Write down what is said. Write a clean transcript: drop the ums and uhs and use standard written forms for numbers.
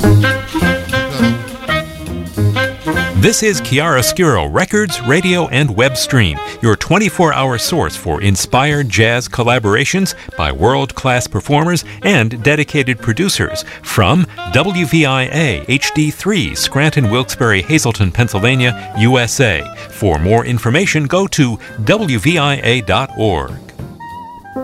This is Chiaroscuro Records, Radio, and Web Stream, your 24-hour source for inspired jazz collaborations by world-class performers and dedicated producers from WVIA HD3, Scranton, Wilkes-Barre, Hazleton, Pennsylvania, USA. For more information, go to WVIA.org.